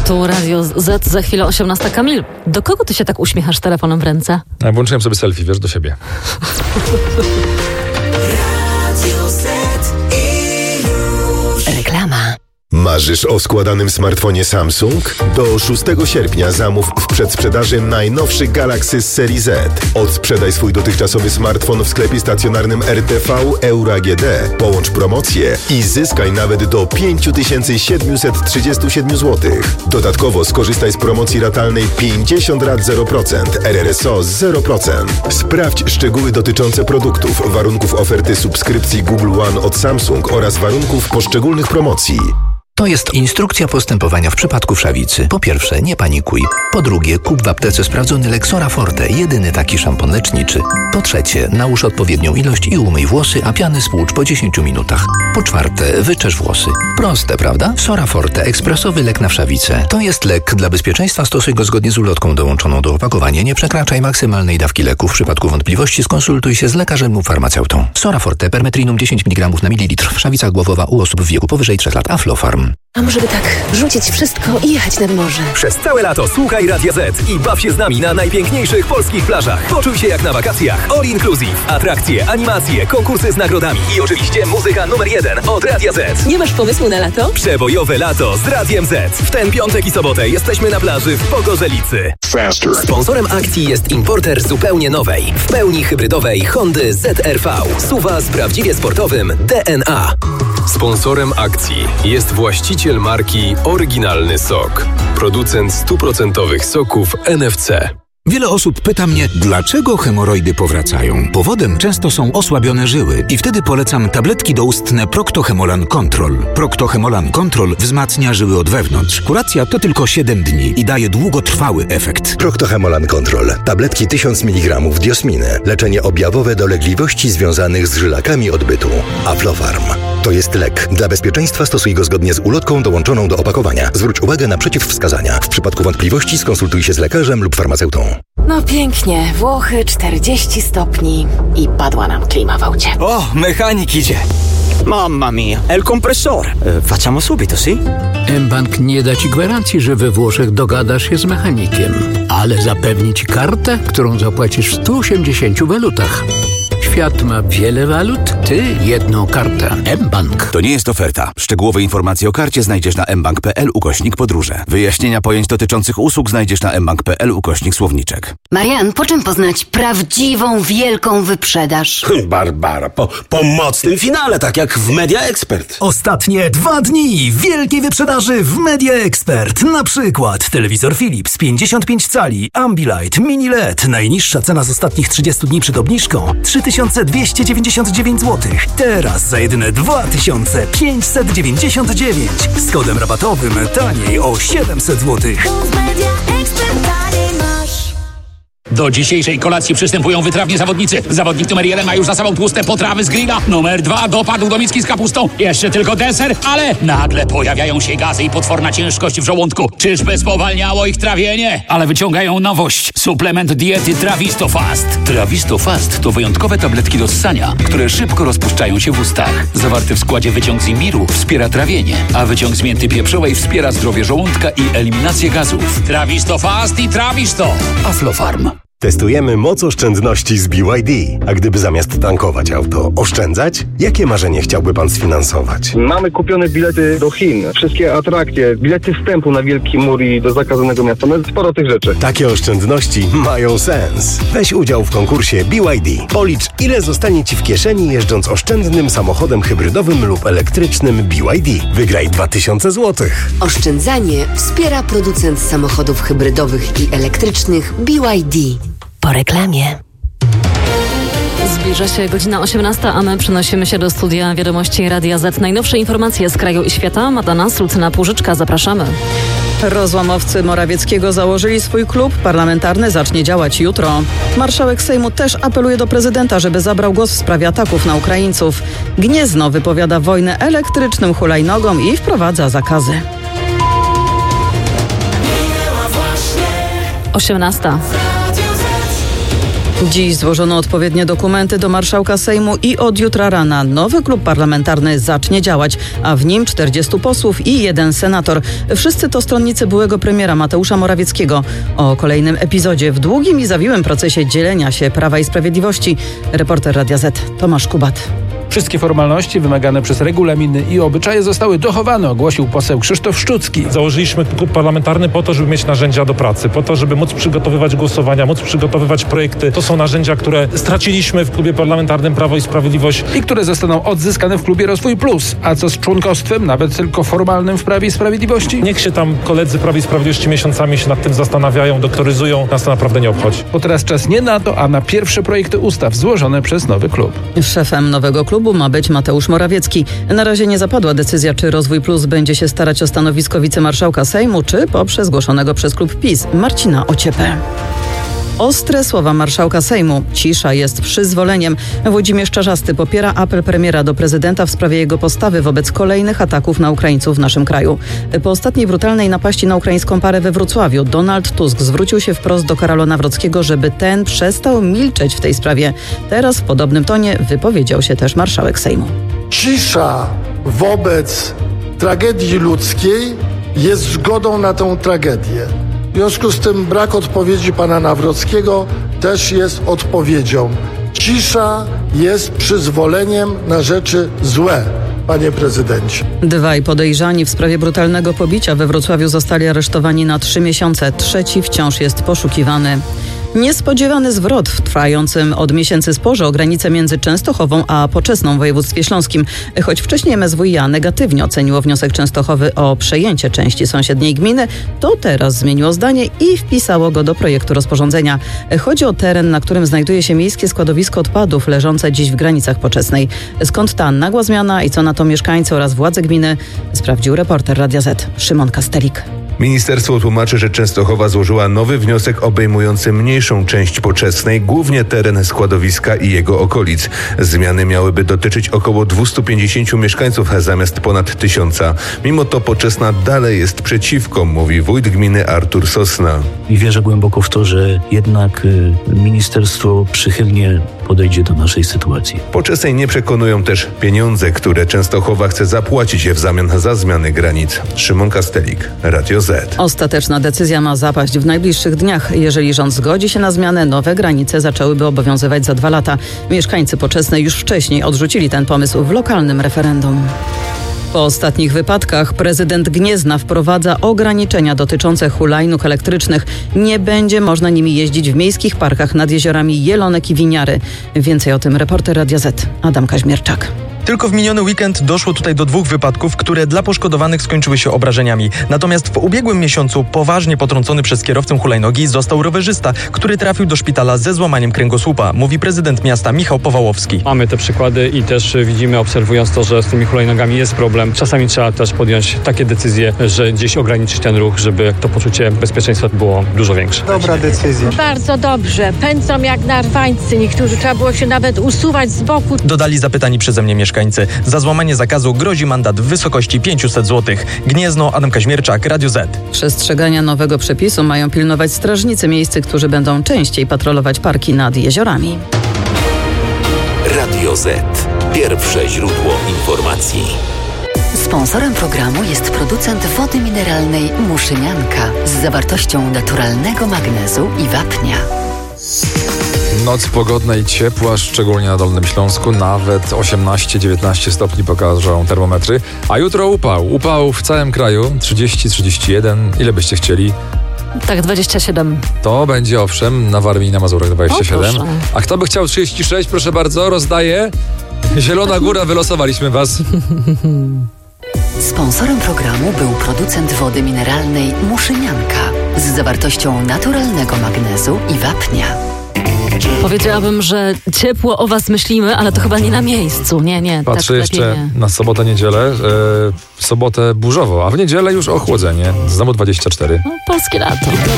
Tu Radio Z, za chwilę 18. Kamil, do kogo ty się tak uśmiechasz telefonem w ręce? Ja włączyłem sobie selfie, wiesz, do siebie. Reklama. Marzysz o składanym smartfonie Samsung? Do 6 sierpnia zamów w przedsprzedaży najnowszy Galaxy z serii Z. Odsprzedaj swój dotychczasowy smartfon w sklepie stacjonarnym RTV Euro AGD. Połącz promocję i zyskaj nawet do 5737 zł. Dodatkowo skorzystaj z promocji ratalnej 50 rat 0%, RRSO 0%. Sprawdź szczegóły dotyczące produktów, warunków oferty subskrypcji Google One od Samsung oraz warunków poszczególnych promocji. To jest instrukcja postępowania w przypadku wszawicy. Po pierwsze, nie panikuj. Po drugie, kup w aptece sprawdzony lek Sora Forte, jedyny taki szampon leczniczy. Po trzecie, nałóż odpowiednią ilość i umyj włosy, a piany spłucz po 10 minutach. Po czwarte, wyczesz włosy. Proste, prawda? Sora Forte, ekspresowy lek na wszawicę. To jest lek. Dla bezpieczeństwa stosuj go zgodnie z ulotką dołączoną do opakowania. Nie przekraczaj maksymalnej dawki leku. W przypadku wątpliwości skonsultuj się z lekarzem lub farmaceutą. Sora Forte, permetrinum 10 mg na mililitr. Wszawica głowowa u osób w wieku powyżej 3 lat. Aflofarm. A może by tak rzucić wszystko i jechać nad morze? Przez całe lato słuchaj Radia Z i baw się z nami na najpiękniejszych polskich plażach. Poczuj się jak na wakacjach. All inclusive. Atrakcje, animacje, konkursy z nagrodami i oczywiście muzyka numer 1 od Radia Z. Nie masz pomysłu na lato? Przebojowe lato z Radiem Z. W ten piątek i sobotę jesteśmy na plaży w Pogorzelicy. Faster. Sponsorem akcji jest importer zupełnie nowej, w pełni hybrydowej Hondy ZR-V. SUV z prawdziwie sportowym DNA. Sponsorem akcji jest właściciel marki Oryginalny Sok, producent 100% soków NFC. Wiele osób pyta mnie, dlaczego hemoroidy powracają. Powodem często są osłabione żyły i wtedy polecam tabletki doustne Procto-Hemolan Control. Procto-Hemolan Control wzmacnia żyły od wewnątrz. Kuracja to tylko 7 dni i daje długotrwały efekt. Procto-Hemolan Control. Tabletki 1000 mg diosminy. Leczenie objawowe dolegliwości związanych z żylakami odbytu. Aflofarm. To jest lek. Dla bezpieczeństwa stosuj go zgodnie z ulotką dołączoną do opakowania. Zwróć uwagę na przeciwwskazania. W przypadku wątpliwości skonsultuj się z lekarzem lub farmaceutą. No pięknie, Włochy 40 stopni i padła nam klima w aucie. Oh, mechanik idzie. Mamma mia, è il compressore. Facciamo subito, sì? mBank nie da ci gwarancji, że we Włoszech dogadasz się z mechanikiem, ale zapewni ci kartę, którą zapłacisz w 180 walutach. Świat ma wiele walut, ty jedną kartę. mBank. To nie jest oferta. Szczegółowe informacje o karcie znajdziesz na mbank.pl/podróże. Wyjaśnienia pojęć dotyczących usług znajdziesz na mbank.pl/słowniczek. Marian, po czym poznać prawdziwą, wielką wyprzedaż? Barbara, po mocnym finale, tak jak w Media Expert. Ostatnie 2 dni wielkiej wyprzedaży w Media Expert. Na przykład telewizor Philips 55 cali, Ambilight, Mini LED. Najniższa cena z ostatnich 30 dni przed obniżką 3299 zł. Teraz za jedyne 2599. Z kodem rabatowym taniej o 700 zł. Do dzisiejszej kolacji przystępują wytrawni zawodnicy. Zawodnik numer 1 ma już za sobą tłuste potrawy z grilla. Numer 2 dopadł do miski z kapustą. Jeszcze tylko deser, ale nagle pojawiają się gazy i potworna ciężkość w żołądku. Czyżby spowalniało ich trawienie? Ale wyciągają nowość. Suplement diety Trawisto Fast. Trawisto Fast to wyjątkowe tabletki do ssania, które szybko rozpuszczają się w ustach. Zawarty w składzie wyciąg z imbiru wspiera trawienie, a wyciąg z mięty pieprzowej wspiera zdrowie żołądka i eliminację gazów. Trawisto Fast i Trawisto. Aflofarm. Testujemy moc oszczędności z BYD. A gdyby zamiast tankować auto oszczędzać? Jakie marzenie chciałby pan sfinansować? Mamy kupione bilety do Chin, wszystkie atrakcje, bilety wstępu na Wielki Mur i do zakazanego miasta, no sporo tych rzeczy. Takie oszczędności mają sens. Weź udział w konkursie BYD. Policz, ile zostanie ci w kieszeni jeżdżąc oszczędnym samochodem hybrydowym lub elektrycznym BYD. Wygraj 2000 zł. Oszczędzanie wspiera producent samochodów hybrydowych i elektrycznych BYD. Po reklamie. Zbliża się godzina 18, a my przenosimy się do studia Wiadomości Radia Z. Najnowsze informacje z kraju i świata ma dla nas Lucyna Płużyczka. Zapraszamy. Rozłamowcy Morawieckiego założyli swój klub parlamentarny, zacznie działać jutro. Marszałek Sejmu też apeluje do prezydenta, żeby zabrał głos w sprawie ataków na Ukraińców. Gniezno wypowiada wojnę elektrycznym hulajnogom i wprowadza zakazy. 18. Dziś złożono odpowiednie dokumenty do marszałka Sejmu i od jutra rana nowy klub parlamentarny zacznie działać, a w nim 40 posłów i 1 senator. Wszyscy to stronnicy byłego premiera Mateusza Morawieckiego. O kolejnym epizodzie w długim i zawiłym procesie dzielenia się Prawa i Sprawiedliwości reporter Radia Z Tomasz Kubat. Wszystkie formalności wymagane przez regulaminy i obyczaje zostały dochowane, ogłosił poseł Krzysztof Szczucki. Założyliśmy klub parlamentarny po to, żeby mieć narzędzia do pracy, po to, żeby móc przygotowywać głosowania, móc przygotowywać projekty. To są narzędzia, które straciliśmy w klubie parlamentarnym Prawo i Sprawiedliwość. I które zostaną odzyskane w klubie Rozwój Plus. A co z członkostwem, nawet tylko formalnym w Prawie i Sprawiedliwości? Niech się tam koledzy Prawa i Sprawiedliwości miesiącami się nad tym zastanawiają, doktoryzują. Nas to naprawdę nie obchodzi. Bo teraz czas nie na to, a na pierwsze projekty ustaw złożone przez nowy klub. Szefem nowego klubu ma być Mateusz Morawiecki. Na razie nie zapadła decyzja, czy Rozwój Plus będzie się starać o stanowisko wicemarszałka Sejmu, czy poprzez zgłoszonego przez klub PiS Marcina Ociepę. Ostre słowa marszałka Sejmu. Cisza jest przyzwoleniem. Włodzimierz Czarzasty popiera apel premiera do prezydenta w sprawie jego postawy wobec kolejnych ataków na Ukraińców w naszym kraju. Po ostatniej brutalnej napaści na ukraińską parę we Wrocławiu Donald Tusk zwrócił się wprost do Karola Nawrockiego, żeby ten przestał milczeć w tej sprawie. Teraz w podobnym tonie wypowiedział się też marszałek Sejmu. Cisza wobec tragedii ludzkiej jest zgodą na tę tragedię. W związku z tym brak odpowiedzi pana Nawrockiego też jest odpowiedzią. Cisza jest przyzwoleniem na rzeczy złe, panie prezydencie. 2 podejrzani w sprawie brutalnego pobicia we Wrocławiu zostali aresztowani na 3 miesiące. Trzeci wciąż jest poszukiwany. Niespodziewany zwrot w trwającym od miesięcy sporze o granicę między Częstochową a Poczesną w województwie śląskim. Choć wcześniej MSWiA negatywnie oceniło wniosek Częstochowy o przejęcie części sąsiedniej gminy, to teraz zmieniło zdanie i wpisało go do projektu rozporządzenia. Chodzi o teren, na którym znajduje się miejskie składowisko odpadów leżące dziś w granicach Poczesnej. Skąd ta nagła zmiana i co na to mieszkańcy oraz władze gminy, sprawdził reporter Radia Z Szymon Kastelik. Ministerstwo tłumaczy, że Częstochowa złożyła nowy wniosek obejmujący mniejszą część Poczesnej, głównie teren składowiska i jego okolic. Zmiany miałyby dotyczyć około 250 mieszkańców zamiast ponad 1000. Mimo to Poczesna dalej jest przeciwko, mówi wójt gminy Artur Sosna. I wierzę głęboko w to, że jednak ministerstwo przychylnie podejdzie do naszej sytuacji. Poczesnej nie przekonują też pieniądze, które Częstochowa chce zapłacić w zamian za zmiany granic. Szymon Kastelik, Radio Z. Ostateczna decyzja ma zapaść w najbliższych dniach. Jeżeli rząd zgodzi się na zmianę, nowe granice zaczęłyby obowiązywać za 2 lata. Mieszkańcy Poczesnej już wcześniej odrzucili ten pomysł w lokalnym referendum. Po ostatnich wypadkach prezydent Gniezna wprowadza ograniczenia dotyczące hulajnóg elektrycznych. Nie będzie można nimi jeździć w miejskich parkach nad jeziorami Jelonek i Winiary. Więcej o tym reporter Radia Z Adam Kaźmierczak. Tylko w miniony weekend doszło tutaj do 2 wypadków, które dla poszkodowanych skończyły się obrażeniami. Natomiast w ubiegłym miesiącu poważnie potrącony przez kierowcę hulajnogi został rowerzysta, który trafił do szpitala ze złamaniem kręgosłupa, mówi prezydent miasta Michał Powałowski. Mamy te przykłady i też widzimy, obserwując to, że z tymi hulajnogami jest problem. Czasami trzeba też podjąć takie decyzje, że gdzieś ograniczyć ten ruch, żeby to poczucie bezpieczeństwa było dużo większe. Dobra decyzja. Bardzo dobrze. Pędzą jak narwańcy. Niektórzy trzeba było się nawet usuwać z boku. Dodali zapytani przeze mnie mieszkańcy. Za złamanie zakazu grozi mandat w wysokości 500 zł. Gniezno, Adam Kaźmierczak, Radio Z. Przestrzegania nowego przepisu mają pilnować strażnicy miejscy, którzy będą częściej patrolować parki nad jeziorami. Radio Z. Pierwsze źródło informacji. Sponsorem programu jest producent wody mineralnej Muszynianka z zawartością naturalnego magnezu i wapnia. Noc pogodna i ciepła, szczególnie na Dolnym Śląsku. Nawet 18-19 stopni pokażą termometry. A jutro upał w całym kraju. 30-31. Ile byście chcieli? Tak, 27. To będzie owszem, na Warmii i na Mazurach 27. A kto by chciał 36, proszę bardzo, rozdaję. Zielona Góra, wylosowaliśmy was. Sponsorem programu był producent wody mineralnej Muszynianka z zawartością naturalnego magnezu i wapnia. Powiedziałabym, że ciepło o was myślimy, ale to chyba nie na miejscu. Nie. Patrzę tak jeszcze nie. na sobotę, niedzielę. W sobotę burzowo, a w niedzielę już ochłodzenie. Z domu 24. Polskie lato.